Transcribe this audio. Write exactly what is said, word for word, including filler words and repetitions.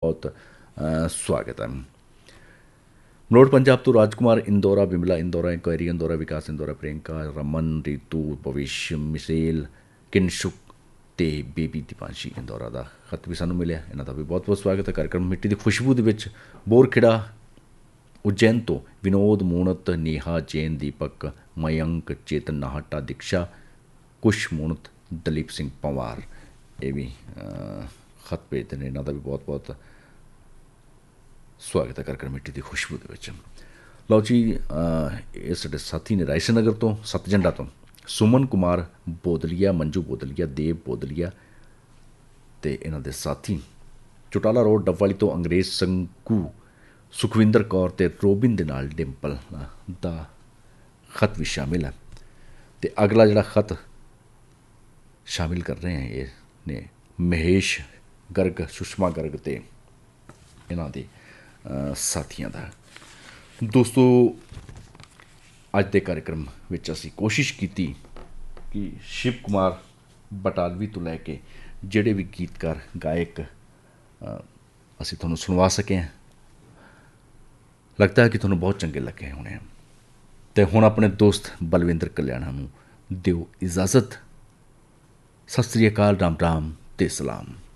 बहुत अ, स्वागत है। मरोड़ पंजाब तो राजकुमार इंदौरा, बिमला इंदौरा, इंक्वायरी इंदौरा, विकास इंदौरा, प्रियंका, रमन, रितु, भविष्य, मिसेल, किनशुक ਤੇ ਬੇਬੀ ਦੀਪਾਂਸ਼ੀ ਇੰਦੌਰਾ ਦਾ ਖਤ ਵੀ ਸਾਨੂੰ ਮਿਲਿਆ। ਇਹਨਾਂ ਦਾ ਵੀ ਬਹੁਤ ਬਹੁਤ ਸਵਾਗਤ ਹੈ। कार्यक्रम ਮਿੱਟੀ ਦੀ ਖੁਸ਼ਬੂ ਦੇ ਵਿੱਚ ਬੋਰਖੇੜਾ ਉਜੈਨ ਤੋਂ ਵਿਨੋਦ, ਮੂਣਤ, ਨੇਹਾ, ਜੈਨ, ਦੀਪਕ, ਮਯੰਕ, ਚੇਤਨ ਨਾਹਟਾ, ਦੀਕਸ਼ਾ, ਕੁਸ਼ ਮੂਣਤ, ਦਲੀਪ ਸਿੰਘ ਪੰਵਾਰ ਇਹ ਵੀ ਖਤ ਭੇਜਦੇ ਨੇ। ਇਹਨਾਂ ਦਾ ਵੀ ਬਹੁਤ ਬਹੁਤ ਸਵਾਗਤ ਹੈ कार्यक्रम ਮਿੱਟੀ ਦੀ ਖੁਸ਼ਬੂ ਦੇ ਵਿੱਚ। ਲਓ ਜੀ, ਇਹ ਸਾਡੇ ਸਾਥੀ ਨੇ ਰਾਇਸਨ ਨਗਰ ਤੋਂ, ਸੱਤ ਜੰਡਾ ਤੋਂ ਸੁਮਨ ਕੁਮਾਰ ਬੋਦਲੀਆ, ਮੰਜੂ ਬੋਦਲੀਆ, ਦੇਵ ਬੋਦਲੀਆ ਅਤੇ ਇਹਨਾਂ ਦੇ ਸਾਥੀ ਚੁਟਾਲਾ ਰੋਡ ਡੱਬਵਾਲੀ ਤੋਂ ਅੰਗਰੇਜ਼ ਸੰਗੂ, ਸੁਖਵਿੰਦਰ ਕੌਰ ਅਤੇ ਰੋਬਿਨ ਦੇ ਨਾਲ ਡਿੰਪਲ ਦਾ ਖਤ ਵੀ ਸ਼ਾਮਿਲ ਹੈ। ਅਤੇ ਅਗਲਾ ਜਿਹੜਾ ਖਤ ਸ਼ਾਮਿਲ ਕਰ ਰਹੇ ਹੈ ਇਹ ਨੇ ਮਹੇਸ਼ ਗਰਗ, ਸੁਸ਼ਮਾ ਗਰਗ ਅਤੇ ਇਹਨਾਂ ਦੇ ਸਾਥੀਆਂ ਦਾ। ਦੋਸਤੋ, ਅੱਜ ਦੇ कार्यक्रम ਵਿੱਚ ਅਸੀਂ ਕੋਸ਼ਿਸ਼ ਕੀਤੀ ਕਿ ਸ਼ਿਵ ਕੁਮਾਰ ਬਟਾਲਵੀ ਤੋਂ ਲੈ ਕੇ ਜਿਹੜੇ ਵੀ ਗੀਤਕਾਰ ਗਾਇਕ ਅਸੀਂ ਤੁਹਾਨੂੰ ਸੁਣਵਾ ਸਕੇ ਹਾਂ। ਲੱਗਦਾ ਹੈ ਕਿ ਤੁਹਾਨੂੰ ਬਹੁਤ ਚੰਗੇ ਲੱਗੇ ਹੋਣੇ ਆ। ਅਤੇ ਹੁਣ ਆਪਣੇ ਦੋਸਤ ਬਲਵਿੰਦਰ ਕਲਿਆਣਾ ਨੂੰ ਦਿਓ ਇਜਾਜ਼ਤ। ਸਤਿ ਸ੍ਰੀ ਅਕਾਲ, ਰਾਮ ਰਾਮ ਅਤੇ ਸਲਾਮ।